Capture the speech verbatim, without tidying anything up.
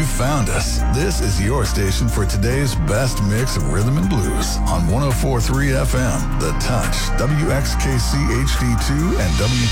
you found us. This is your station for today's best mix of rhythm and blues on one oh four point three F M, The Touch, W X K C H D two, and W